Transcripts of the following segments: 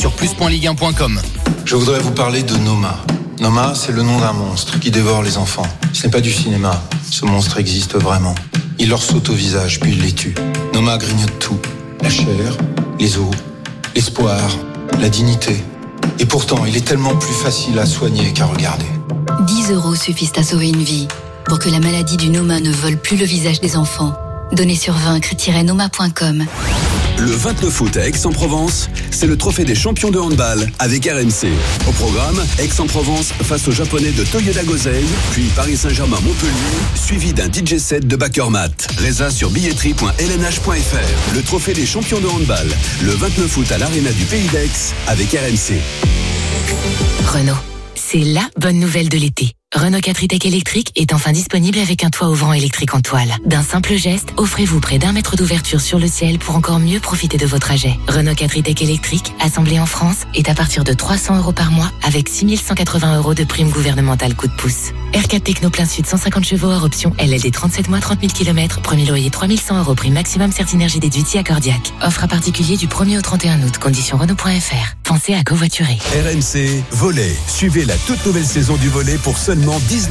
sur plus.ligue1.com. Je voudrais vous parler de Noma. Noma, c'est le nom d'un monstre qui dévore les enfants. Ce n'est pas du cinéma. Ce monstre existe vraiment. Il leur saute au visage, puis il les tue. Noma grignote tout. La chair, les os, l'espoir, la dignité. Et pourtant, il est tellement plus facile à soigner qu'à regarder. 10 € suffisent à sauver une vie. Pour que la maladie du Noma ne vole plus le visage des enfants. Donnez sur vaincre-noma.com. Le 29 août à Aix-en-Provence, c'est le trophée des champions de handball avec RMC. Au programme, Aix-en-Provence face aux Japonais de Toyoda Gosei, puis Paris Saint-Germain-Montpellier, suivi d'un DJ set de Bakermat. Résa sur billetterie.lnh.fr. Le trophée des champions de handball, le 29 août à l'Arena du Pays d'Aix avec RMC. Renault, c'est la bonne nouvelle de l'été. Renault 4 e-Tech électrique est enfin disponible avec un toit ouvrant électrique en toile. D'un simple geste, offrez-vous près d'1 mètre d'ouverture sur le ciel pour encore mieux profiter de vos trajets. Renault 4 e-Tech électrique, assemblé en France, est à partir de 300 € par mois avec 6 180 € de prime gouvernementale coup de pouce. R4 Techno plein sud 150 chevaux hors option, LLD 37 mois 30 000 km, premier loyer 3 100 € prime maximum Certinergie déduit accordiaque. Offre à particulier du 1er au 31 août, conditions Renault.fr. Pensez à covoiturer. RMC Volley. Suivez la toute nouvelle saison du volley pour seulement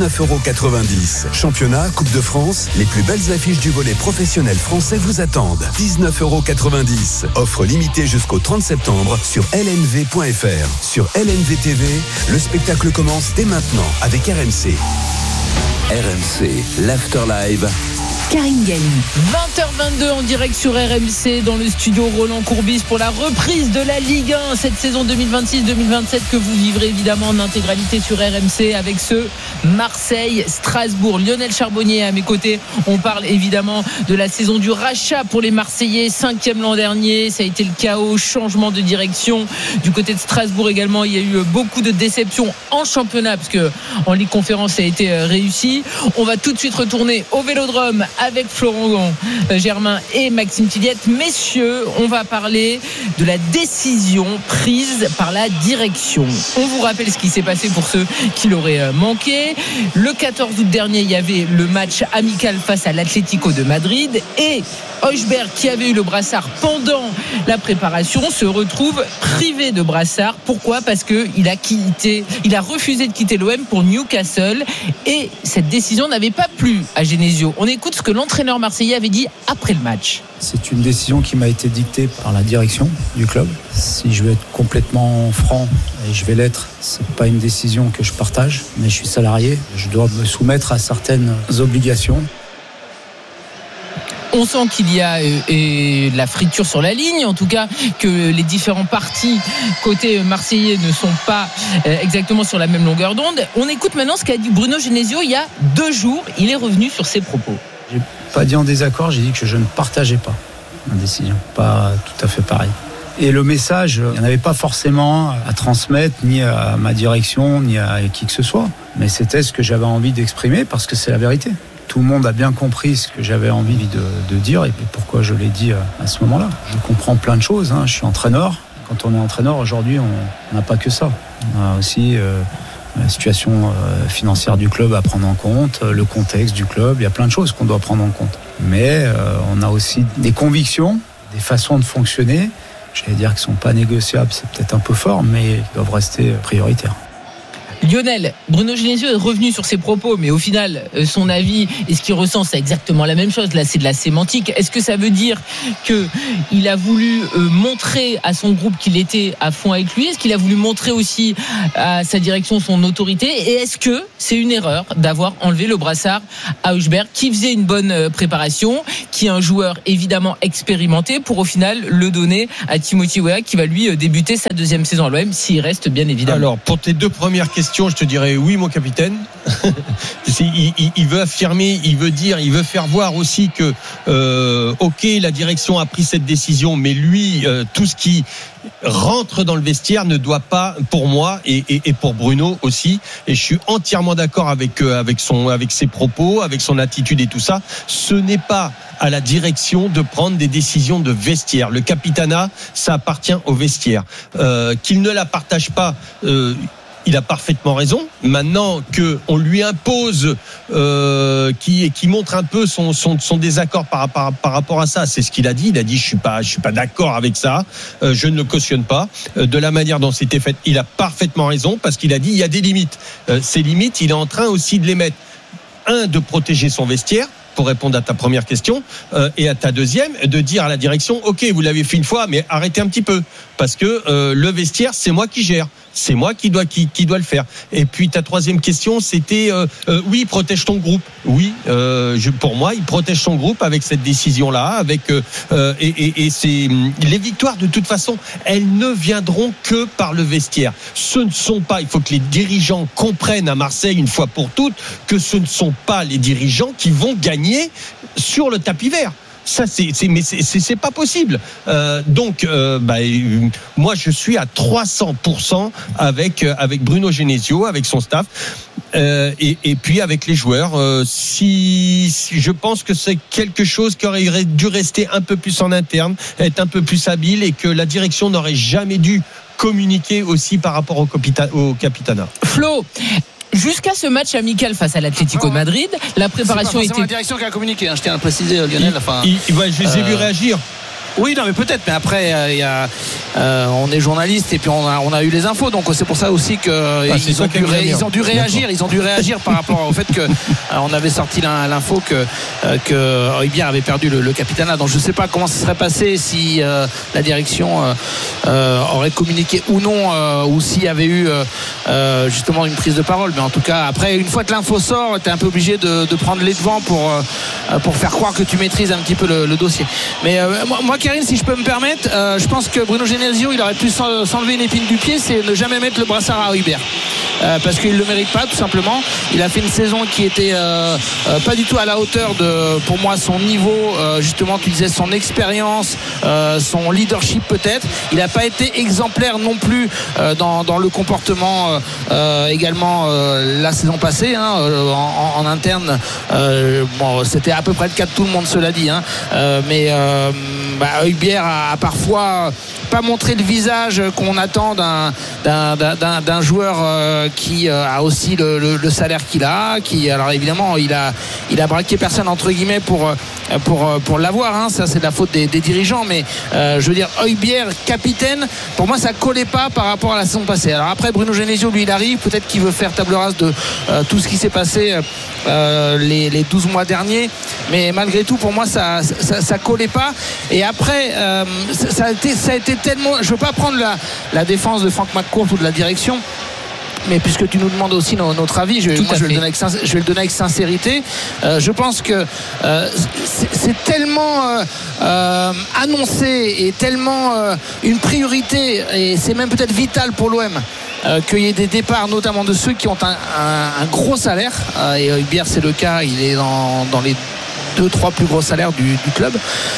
19,90 €. Championnat, Coupe de France, les plus belles affiches du volley professionnel français vous attendent. 19,90 €. Offre limitée jusqu'au 30 septembre sur lnv.fr. Sur LNV TV, le spectacle commence dès maintenant avec RMC. RMC, l'Afterlive. Karine Galli. 20h22 en direct sur RMC dans le studio Roland Courbis pour la reprise de la Ligue 1 cette saison 2026-2027 que vous vivrez évidemment en intégralité sur RMC avec ce Marseille-Strasbourg. Lionel Charbonnier à mes côtés. On parle évidemment de la saison du rachat pour les Marseillais, 5e l'an dernier. Ça a été le chaos, changement de direction. Du côté de Strasbourg également, il y a eu beaucoup de déceptions en championnat parce que en Ligue Conférence ça a été réussi. On va tout de suite retourner au Vélodrome avec Florent Germain et Maxime Tilliette. Messieurs, on va parler de la décision prise par la direction. On vous rappelle ce qui s'est passé pour ceux qui l'auraient manqué. Le 14 août dernier, il y avait le match amical face à l'Atlético de Madrid et Højbjerg, qui avait eu le brassard pendant la préparation, se retrouve privé de brassard. Pourquoi ? Parce qu'il a refusé de quitter l'OM pour Newcastle et cette décision n'avait pas plu à Genesio. On écoute ce que l'entraîneur marseillais avait dit après le match. C'est une décision qui m'a été dictée par la direction du club. Si je veux être complètement franc, et je vais l'être, c'est pas une décision que je partage, mais je suis salarié, je dois me soumettre à certaines obligations. On sent qu'il y a de la friture sur la ligne, en tout cas que les différents partis côté marseillais ne sont pas exactement sur la même longueur d'onde. On écoute maintenant ce qu'a dit Bruno Genesio il y a 2 jours. Il est revenu sur ses propos. J'ai pas dit en désaccord, j'ai dit que je ne partageais pas ma décision, pas tout à fait pareil. Et le message, il n'y en avait pas forcément à transmettre ni à ma direction ni à qui que ce soit, mais c'était ce que j'avais envie d'exprimer parce que c'est la vérité. Tout le monde a bien compris ce que j'avais envie de dire et pourquoi je l'ai dit à ce moment-là. Je comprends plein de choses, je suis entraîneur. Quand on est entraîneur, aujourd'hui, on n'a pas que ça. On a aussi la situation financière du club à prendre en compte, le contexte du club, il y a plein de choses qu'on doit prendre en compte. Mais on a aussi des convictions, des façons de fonctionner, j'allais dire qui ne sont pas négociables, c'est peut-être un peu fort, mais qui doivent rester prioritaires. Lionel, Bruno Genesio est revenu sur ses propos, mais au final, son avis et ce qu'il ressent, c'est exactement la même chose. Là, c'est de la sémantique. Est-ce que ça veut dire qu'il a voulu montrer à son groupe qu'il était à fond avec lui ? Est-ce qu'il a voulu montrer aussi à sa direction son autorité ? Et est-ce que c'est une erreur d'avoir enlevé le brassard à Højbjerg, qui faisait une bonne préparation, qui est un joueur évidemment expérimenté, pour au final le donner à Timothy Weah, qui va lui débuter sa 2e saison à l'OM, s'il reste bien évidemment. Alors, pour tes 2 premières questions, je te dirais oui, mon capitaine. Il veut affirmer, il veut dire, il veut faire voir aussi que ok, la direction a pris cette décision, mais lui, tout ce qui rentre dans le vestiaire ne doit pas, pour moi et pour Bruno aussi, et je suis entièrement d'accord avec ses propos, avec son attitude et tout ça. Ce n'est pas à la direction de prendre des décisions de vestiaire. Le capitanat, ça appartient au vestiaire. Qu'il ne la partage pas, il a parfaitement raison. Maintenant qu'on lui impose, qui montre un peu son désaccord par rapport à ça, c'est ce qu'il a dit. Il a dit je suis pas d'accord avec ça, je ne le cautionne pas. De la manière dont c'était fait, il a parfaitement raison parce qu'il a dit il y a des limites. Ces limites, il est en train aussi de les mettre. De protéger son vestiaire. Pour répondre à ta première question et à ta deuxième, de dire à la direction ok, vous l'avez fait une fois, mais arrêtez un petit peu parce que le vestiaire, c'est moi qui gère, c'est moi qui doit le faire. Et puis ta troisième question, c'était oui, protège ton groupe. Oui, pour moi, il protège son groupe avec cette décision-là, avec et c'est les victoires de toute façon, elles ne viendront que par le vestiaire. Ce ne sont pas. Il faut que les dirigeants comprennent à Marseille une fois pour toutes que ce ne sont pas les dirigeants qui vont gagner sur le tapis vert. Ça, c'est pas possible. Donc, moi, je suis à 300% avec Bruno Genesio, avec son staff, et puis avec les joueurs. Si je pense que c'est quelque chose qui aurait dû rester un peu plus en interne, être un peu plus habile, et que la direction n'aurait jamais dû communiquer aussi par rapport au Capitana. Flo, jusqu'à ce match amical face à l'Atlético de Madrid, la préparation était... C'est la direction qui a communiqué, je tiens à le préciser, Lionel. Je les ai vus réagir. Oui, non, mais peut-être. Mais après, on est journaliste et puis on a eu les infos, donc c'est pour ça aussi que ils ont dû réagir. Ils ont dû réagir par rapport au fait que on avait sorti l'info que Højbjerg avait perdu le Capitana. Donc je ne sais pas comment ça serait passé si la direction aurait communiqué ou non, ou s'il y avait eu justement une prise de parole. Mais en tout cas, après, une fois que l'info sort, tu es un peu obligé de prendre les devants pour faire croire que tu maîtrises un petit peu le dossier. Mais moi, Karine, si je peux me permettre, je pense que Bruno Genesio, il aurait pu s'enlever une épine du pied, c'est ne jamais mettre le brassard à Højbjerg, parce qu'il le mérite pas, tout simplement. Il a fait une saison qui était pas du tout à la hauteur de, pour moi, son niveau, justement, tu disais son expérience, son leadership peut-être. Il n'a pas été exemplaire non plus dans le comportement également la saison passée, en interne. C'était à peu près le cas de tout le monde, cela dit, mais Højbjerg a parfois pas montré le visage qu'on attend d'un joueur qui a aussi le salaire qu'il a, qui, alors évidemment, il a braqué personne entre guillemets pour l'avoir, ça c'est de la faute des dirigeants, mais je veux dire, Højbjerg capitaine, pour moi ça collait pas par rapport à la saison passée. Alors après, Bruno Genesio, lui, il arrive, peut-être qu'il veut faire table rase de tout ce qui s'est passé les 12 mois derniers, mais malgré tout, pour moi ça collait pas. Et après, ça a été tellement, je veux pas prendre la défense de Frank McCourt ou de la direction, mais puisque tu nous demandes aussi notre avis, je vais le donner avec sincérité. Je pense que c'est tellement annoncé et tellement une priorité, et c'est même peut-être vital pour l'OM qu'il y ait des départs, notamment de ceux qui ont un gros salaire, et Højbjerg c'est le cas, il est dans les 2-3 plus gros salaires du club,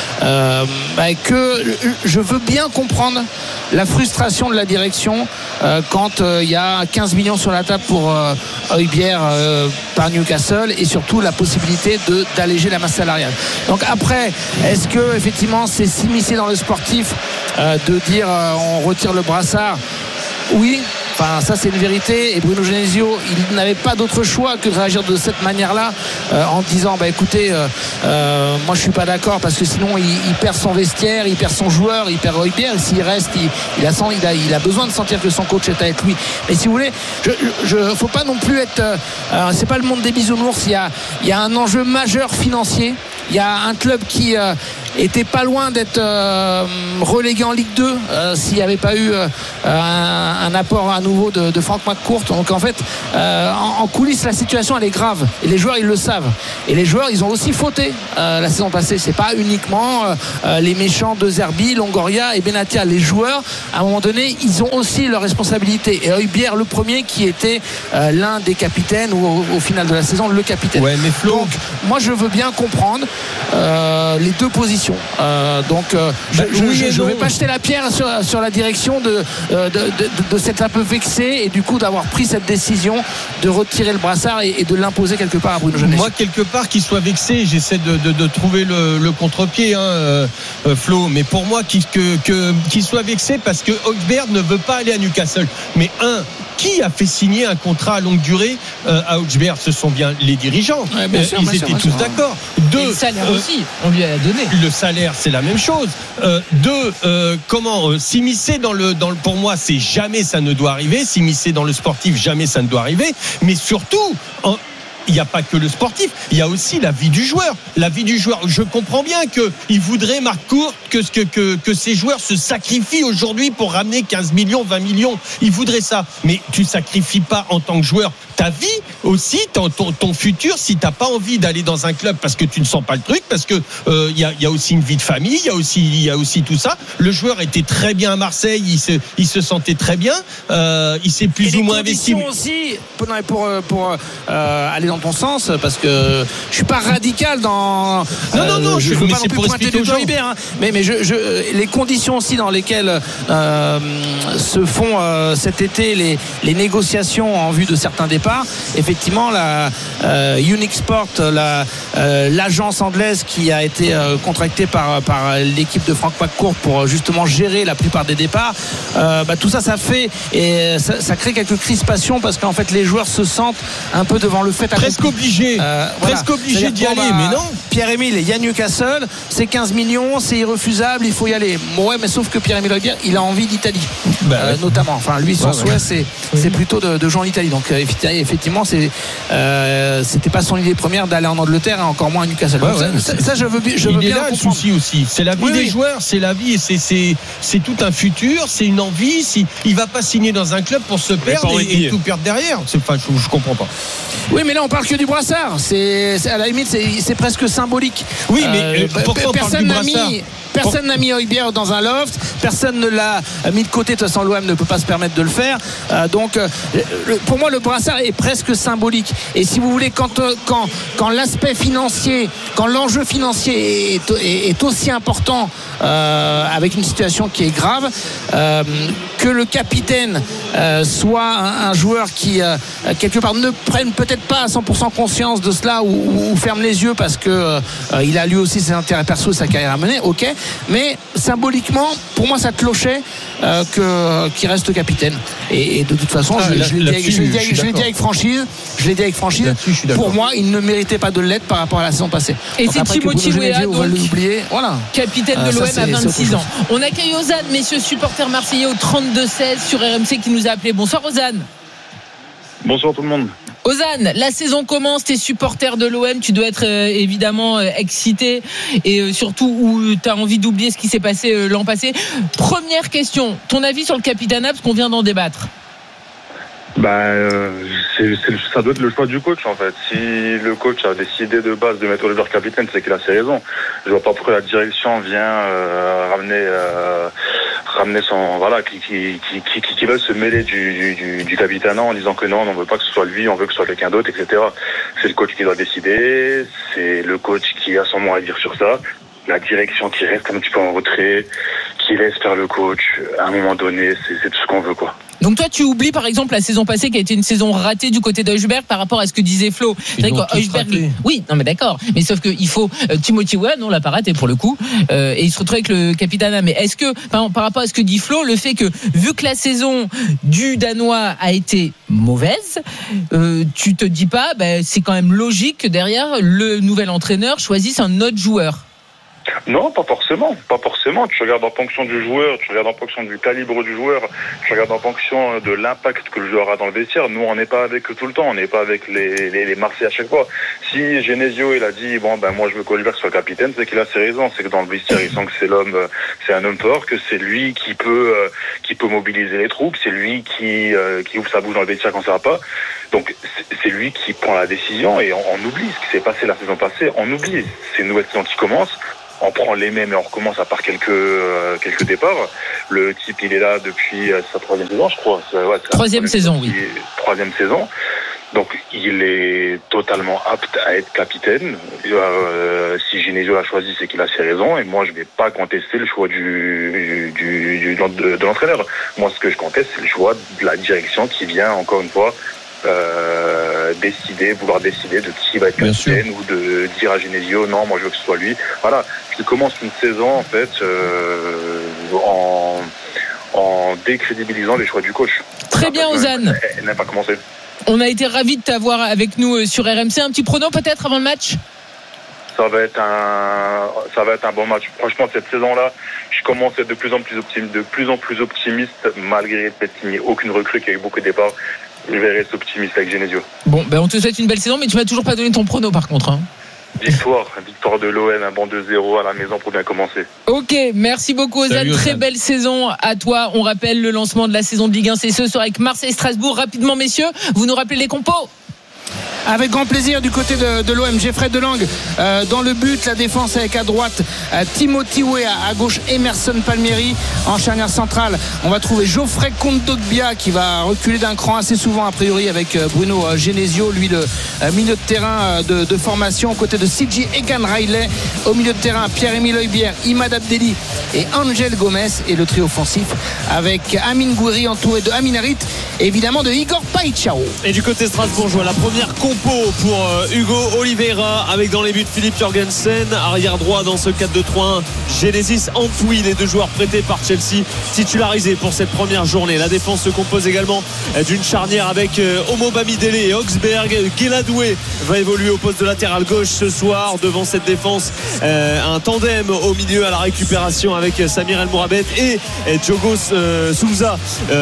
que je veux bien comprendre la frustration de la direction quand il y a 15 millions sur la table pour Højbjerg par Newcastle, et surtout la possibilité d'alléger la masse salariale. Donc après, est-ce que effectivement c'est s'immiscer dans le sportif de dire on retire le brassard? Oui, enfin ça c'est une vérité, et Bruno Genesio, il n'avait pas d'autre choix que de réagir de cette manière-là, en disant écoutez, moi je suis pas d'accord, parce que sinon il perd son vestiaire, il perd son joueur, il perd Højbjerg, s'il reste il a besoin de sentir que son coach est avec lui. Mais si vous voulez, faut pas non plus être c'est pas le monde des bisounours, il y a un enjeu majeur financier. Il y a un club qui était pas loin d'être relégué en Ligue 2 s'il n'y avait pas eu un apport à nouveau de Frank McCourt. Donc en fait, en coulisses, la situation elle est grave, et les joueurs ils le savent, et les joueurs ils ont aussi fauté la saison passée. C'est pas uniquement les méchants de Zerbi, Longoria et Benatia. Les joueurs, à un moment donné, ils ont aussi leurs responsabilités, et Højbjerg le premier, qui était l'un des capitaines, ou au final de la saison le capitaine. Ouais, mais Flo... Donc moi je veux bien comprendre les deux positions, je ne vais pas jeter la pierre sur la direction de s'être un peu vexé, et du coup d'avoir pris cette décision de retirer le brassard et de l'imposer quelque part à Bruno Genesio. Moi, quelque part, qu'il soit vexé, j'essaie de trouver le contre-pied, Flo, mais pour moi qu'il soit vexé parce que Højbjerg ne veut pas aller à Newcastle, mais qui a fait signer un contrat à longue durée à Augsburg? Ce sont bien les dirigeants. Ouais, Ils étaient tous d'accord. Et le salaire aussi, on lui a donné. Le salaire, c'est la même chose. S'immiscer dans le pour moi, c'est jamais ça ne doit arriver. S'immiscer dans le sportif, jamais ça ne doit arriver. Mais surtout, il n'y a pas que le sportif, il y a aussi la vie du joueur. La vie du joueur, je comprends bien qu'il voudrait, Marc Court, que ces joueurs se sacrifient aujourd'hui pour ramener 15 millions, 20 millions. Il voudrait ça. Mais tu ne sacrifies pas en tant que joueur ta vie aussi, ton futur, si tu n'as pas envie d'aller dans un club parce que tu ne sens pas le truc, parce que il y a aussi une vie de famille, il y a aussi tout ça. Le joueur était très bien à Marseille, il se sentait très bien, il s'est plus ou moins investi. Aussi, pour aller dans ton sens, parce que je suis pas radical dans. Non, je veux mais pas c'est non pour plus pointer du doigt Hubert, hein, mais les conditions aussi dans lesquelles se font cet été les négociations en vue de certains départs. Effectivement, la Unique Sport, l'agence anglaise qui a été contractée par l'équipe de Franck McCourt pour justement gérer la plupart des départs, tout ça fait et ça crée quelques crispations parce qu'en fait les joueurs se sentent un peu devant le fait accompli. Presque obligé d'y aller, mais non. Pierre-Emile, il y a Newcastle, c'est 15 millions, c'est irrefusable, il faut y aller. Ouais, mais sauf que Pierre-Emile Hojbjerg, il a envie d'Italie, notamment. Enfin, lui, son souhait, c'est plutôt de jouer en Italie. Donc, effectivement, c'était pas son idée première d'aller en Angleterre, et encore moins à Newcastle. Ça, je veux bien. Il est là le souci aussi. C'est la vie des joueurs, c'est la vie, c'est tout un futur, c'est une envie. Il va pas signer dans un club pour se perdre et tout perdre derrière. Enfin, je comprends pas. Oui, mais là, on parle que du brassard. À la limite, c'est presque symbolique. Oui, mais pourquoi on parle du brassard? Personne n'a mis Hojbjerg dans un loft, personne ne l'a mis de côté. De toute façon, l'OM ne peut pas se permettre de le faire. Donc, pour moi, le brassard est presque symbolique. Et si vous voulez, quand l'aspect financier, quand l'enjeu financier est aussi important avec une situation qui est grave, que le capitaine soit un joueur qui, quelque part, ne prenne peut-être pas à 100% conscience de cela ou ferme les yeux parce que il a lui aussi ses intérêts perso et sa carrière à mener, ok. Mais symboliquement, pour moi, ça clochait qu'il reste capitaine. Et de toute façon, je l'ai dit avec franchise. Pour moi, il ne méritait pas de l'être par rapport à la saison passée. Et donc, c'est Timothy Weah, voilà. Capitaine de l'OM à 26 ans. On accueille Ozan, messieurs supporters marseillais au 32-16 sur RMC qui nous a appelé. Bonsoir Ozan. Bonsoir tout le monde. Ozan, la saison commence, t'es supporter de l'OM, tu dois être évidemment excité et surtout où t'as envie d'oublier ce qui s'est passé l'an passé. Première question, ton avis sur le capitana parce qu'on vient d'en débattre. Ça doit être le choix du coach en fait. Si le coach a décidé de base de mettre Hojbjerg capitaine, c'est qu'il a ses raisons. Je vois pas pourquoi la direction vient ramener son qui veulent se mêler du capitana en disant que non, on veut pas que ce soit lui, on veut que ce soit quelqu'un d'autre, etc. C'est le coach qui doit décider, c'est le coach qui a son mot à dire sur ça. La direction qui reste un petit peu en retrait, qui laisse faire le coach, à un moment donné, c'est tout ce qu'on veut, quoi. Donc toi tu oublies par exemple la saison passée qui a été une saison ratée du côté d'Hojbjerg par rapport à ce que disait Flo. C'est vrai qu'Hojbjerg, oui, non mais d'accord, mais sauf que il faut Timothy Weah, non, l'a pas raté pour le coup, et il se retrouve avec le capitana. Mais est-ce que par rapport à ce que dit Flo, le fait que vu que la saison du Danois a été mauvaise, tu te dis pas c'est quand même logique que derrière le nouvel entraîneur choisisse un autre joueur? Non, pas forcément. Tu regardes en fonction du joueur, tu regardes en fonction du calibre du joueur, tu regardes en fonction de l'impact que le joueur a dans le vestiaire. Nous, on n'est pas avec eux tout le temps, on n'est pas avec les Marseillais à chaque fois. Si Genesio, il a dit, moi je veux qu'Hojbjerg soit capitaine, c'est qu'il a ses raisons. C'est que dans le vestiaire, il sent que c'est un homme fort, que c'est lui qui peut mobiliser les troupes, c'est lui qui ouvre sa bouche dans le vestiaire quand ça va pas. Donc, c'est lui qui prend la décision et on oublie ce qui s'est passé la saison passée, on oublie. C'est une nouvelle saison qui commence. On prend les mêmes et on recommence à part quelques départs. Le type, il est là depuis sa troisième saison, je crois. Troisième saison, oui. Troisième saison. Donc, il est totalement apte à être capitaine. Si Genesio l'a choisi, c'est qu'il a ses raisons. Et moi, je vais pas contester le choix de l'entraîneur. Moi, ce que je conteste, c'est le choix de la direction qui vient, encore une fois, vouloir décider de qui va être capitaine ou de dire à Genesio non, moi je veux que ce soit lui. Voilà, tu commences une saison en fait en décrédibilisant les choix du coach. Très bien, Ozan. Elle n'a pas commencé. On a été ravis de t'avoir avec nous sur RMC. Un petit prono peut-être avant le match? Ça va être un bon match. Franchement, cette saison-là, je commence à être de plus en plus optimiste, malgré peut-être qu'il n'y ait aucune recrue, qu'il y a eu beaucoup de départs. Je vais rester optimiste avec Genesio. Bon, on te souhaite une belle saison, mais tu m'as toujours pas donné ton prono par contre. Hein. Victoire de l'OM, un bon 2-0 à la maison pour bien commencer. Ok, merci beaucoup Ozan. Très belle saison à toi. On rappelle le lancement de la saison de Ligue 1, c'est ce soir avec Marseille-Strasbourg. Rapidement messieurs, vous nous rappelez les compos? Avec grand plaisir du côté de l'OM. Geoffrey Delangue dans le but, la défense avec à droite Timothy Weah, à gauche Emerson Palmieri, en charnière centrale on va trouver Geoffrey Kondogbia qui va reculer d'un cran assez souvent a priori avec Bruno Genesio, lui le milieu de terrain de formation, aux côtés de CJ Egan Riley, au milieu de terrain Pierre-Emile Højbjerg, Imad Abdelli et Angel Gomez, et le trio offensif avec Amine Gouiri entouré de Amin Harit et évidemment de Igor Paixão. Et du côté strasbourgeois, la première compo pour Hugo Oliveira, avec dans les buts Philippe Jorgensen, arrière droit dans ce 4-2-3-1 Genesis Antwi, les deux joueurs prêtés par Chelsea titularisés pour cette première journée. La défense se compose également d'une charnière avec Omo Bamidele et Oxberg. Guéladoué va évoluer au poste de latéral gauche ce soir devant cette défense, un tandem au milieu à la récupération avec Samir El Mourabet et Diogo Souza,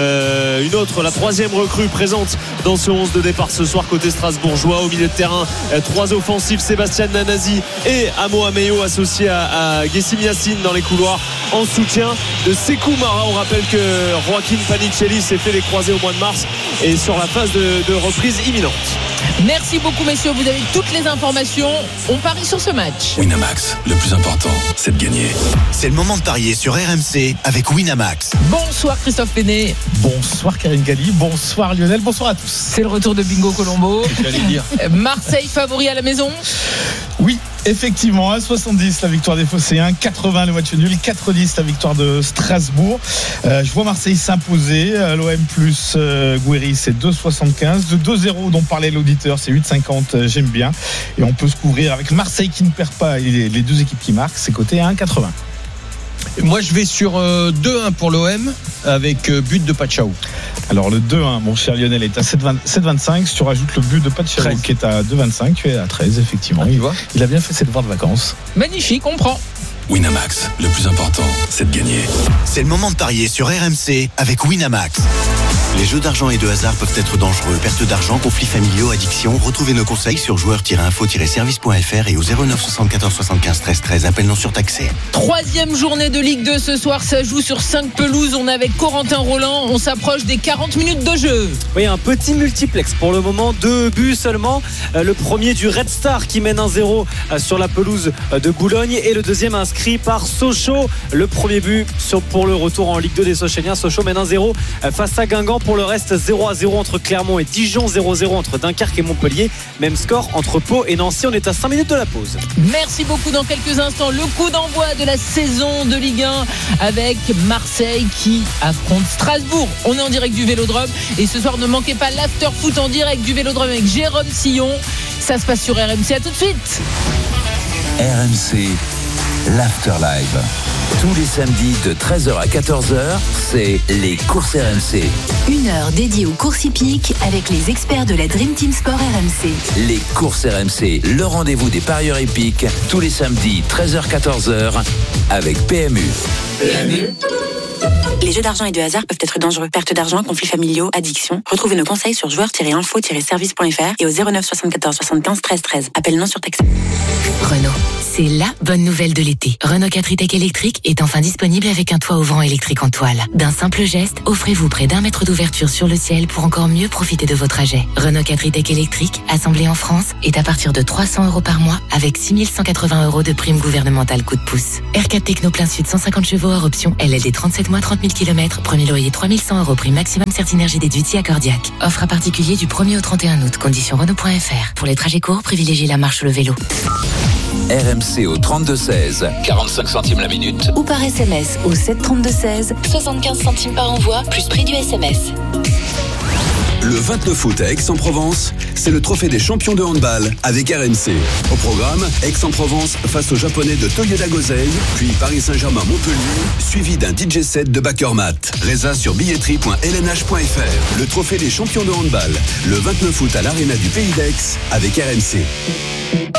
la troisième recrue présente dans ce 11 de départ ce soir côté strasbourgeois. Au milieu de terrain, trois offensifs, Sébastien Nanazi et Amo Ameyo associés à Gessim Yassine dans les couloirs en soutien de Sékou Mara. On rappelle que Joaquin Panicelli s'est fait les croisés au mois de mars et sur la phase de reprise imminente. Merci beaucoup messieurs, vous avez toutes les informations. On parie sur ce match. Winamax, le plus important, c'est de gagner. C'est le moment de parier sur RMC avec Winamax. Bonsoir Christophe Pénet. Bonsoir Karine Galli, bonsoir Lionel, bonsoir à tous. C'est le retour de Bingo Colombo. Marseille favori à la maison? Oui, effectivement, 1,70 la victoire des Phocéens, 80 le match nul, 4,10 la victoire de Strasbourg. Je vois Marseille s'imposer. L'OM plus Gouiri, c'est 2,75. De 2-0 dont parlait l'auditeur, c'est 8,50. J'aime bien. Et on peut se couvrir avec Marseille qui ne perd pas et les deux équipes qui marquent, c'est coté à 1,80. Moi je vais sur 2-1 pour l'OM avec but de Paixão. Alors le 2-1, mon cher Lionel, est à 7,25. Si tu rajoutes le but de Paixão qui est à 2,25, tu es à 13 effectivement. Il a bien fait ses devoirs de vacances. Magnifique, on prend. Winamax, le plus important, c'est de gagner. C'est le moment de parier sur RMC avec Winamax. Les jeux d'argent et de hasard peuvent être dangereux. Perte d'argent, conflits familiaux, addiction. Retrouvez nos conseils sur joueurs-info-service.fr et au 09 74 75 13 13. Appel non surtaxé. Troisième journée de Ligue 2 ce soir. Ça joue sur 5 pelouses. On est avec Corentin Roland. On s'approche des 40 minutes de jeu. Oui, un petit multiplex pour le moment. 2 buts seulement. Le premier du Red Star qui mène 1-0 sur la pelouse de Boulogne. Et le deuxième inscrit par Sochaux. Le premier but pour le retour en Ligue 2 des Sochaliens. Sochaux mène 1-0 face à Guingamp. Pour le reste, 0-0 entre Clermont et Dijon, 0-0 entre Dunkerque et Montpellier. Même score entre Pau et Nancy. On est à 5 minutes de la pause. Merci beaucoup. Dans quelques instants, le coup d'envoi de la saison de Ligue 1 avec Marseille qui affronte Strasbourg. On est en direct du Vélodrome et ce soir ne manquez pas l'after foot en direct du Vélodrome avec Jérôme Sillon. Ça se passe sur RMC. À tout de suite. RMC, l'After Live. Tous les samedis de 13h à 14h, c'est les courses RMC. Une heure dédiée aux courses hippiques avec les experts de la Dream Team Sport RMC. Les courses RMC, le rendez-vous des parieurs hippiques, tous les samedis 13h-14h avec PMU. Les jeux d'argent et de hasard peuvent être dangereux. Perte d'argent, conflits familiaux, addiction. Retrouvez nos conseils sur joueurs-info-service.fr et au 09 74 75 13 13. Appel non surtaxé. Renault, c'est la bonne nouvelle de l'été. Renault 4 e-Tech électrique est enfin disponible avec un toit ouvrant électrique en toile. D'un simple geste, offrez-vous près d'1 mètre d'ouverture sur le ciel pour encore mieux profiter de vos trajets. Renault 4 e-Tech électrique, assemblé en France, est à partir de 300 € par mois avec 6 180 € de prime gouvernementale coup de pouce. R4 Techno plein sud 150 chevaux hors option, LLD 37 mois 30 000 km, premier loyer 3 100 €, prix maximum Certinergie déduit à Cordiac. Offre à particulier du 1er au 31 août, conditions Renault.fr. Pour les trajets courts, privilégiez la marche ou le vélo. RMC au 32-16, 45 centimes la minute. Ou par SMS au 7 32 16, 75 centimes par envoi, plus prix du SMS. Le 29 août à Aix-en-Provence, c'est le trophée des champions de handball avec RMC. Au programme, Aix-en-Provence face aux Japonais de Toyoda Gosei, puis Paris Saint-Germain-Montpellier, suivi d'un DJ set de Bakermat. Résa sur billetterie.lnh.fr. Le trophée des champions de handball, le 29 août à l'Arena du Pays d'Aix avec RMC.